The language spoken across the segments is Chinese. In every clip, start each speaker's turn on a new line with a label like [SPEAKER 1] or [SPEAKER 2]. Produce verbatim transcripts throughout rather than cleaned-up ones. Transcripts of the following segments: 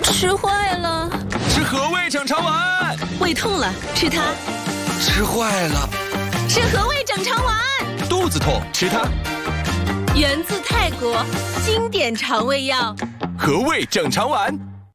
[SPEAKER 1] 吃坏了。
[SPEAKER 2] 吃和味整肠丸。
[SPEAKER 1] 胃痛了，吃它。
[SPEAKER 2] 吃坏了。
[SPEAKER 1] 吃和味整肠丸。
[SPEAKER 2] 肚子痛，吃它。
[SPEAKER 1] 源自泰国，经典肠胃药。
[SPEAKER 2] 和味整肠丸。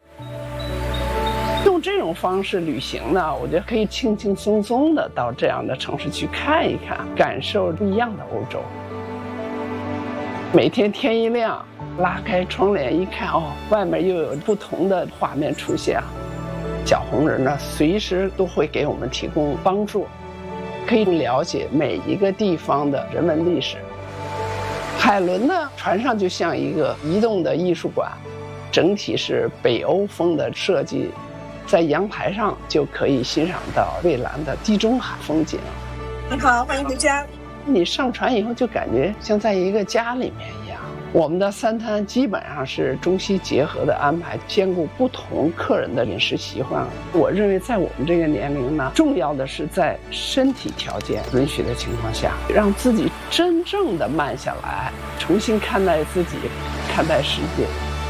[SPEAKER 3] 用这种方式旅行呢，我觉得可以轻轻松松的到这样的城市去看一看，感受不一样的欧洲。每天天一亮，拉开窗帘一看，哦，外面又有不同的画面出现。小红人呢，随时都会给我们提供帮助，可以了解每一个地方的人文历史。海伦呢，船上就像一个移动的艺术馆，整体是北欧风的设计。在阳台上就可以欣赏到蔚蓝的地中海风景。
[SPEAKER 4] 你好，欢迎回家。
[SPEAKER 3] 你上船以后就感觉像在一个家里面一样。我们的三餐基本上是中西结合的安排，兼顾不同客人的饮食习惯。我认为在我们这个年龄呢，重要的是在身体条件允许的情况下，让自己真正的慢下来，重新看待自己，看待世界。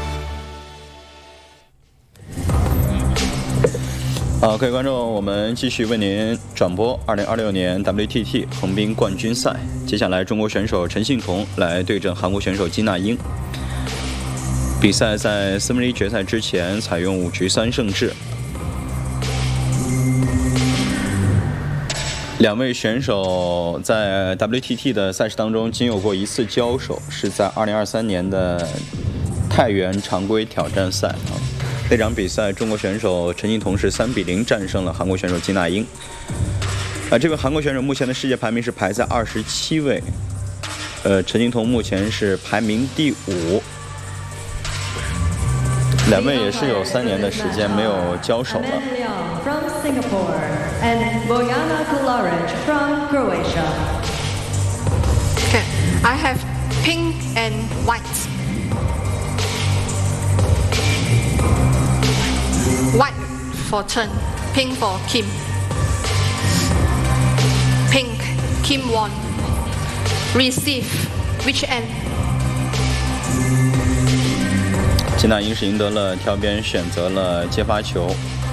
[SPEAKER 5] 好，各位观众，我们继续为您转播二零二六年 W T T 横滨冠军赛。接下来，中国选手陈幸同来对阵韩国选手金娜英。比赛在四分之一决赛之前采用五局三胜制。两位选手在 W T T 的赛事当中仅有过一次交手，是在二零二三年的太原常规挑战赛啊。那场比赛，中国选手陈幸同是三比零战胜了韩国选手金娜英。啊，这位韩国选手目前的世界排名是排在二十七位，呃，陈幸同目前是排名第五。两位也是有三年的时间没有交手了。
[SPEAKER 6] From Singapore and Bojana Kularic from Croatia.
[SPEAKER 7] Okay, I have pink and white. White for Chen, pink for Kim. Pink, Kim won. Receive, which end?
[SPEAKER 5] 金娜英是赢得了跳边，选择了接发球。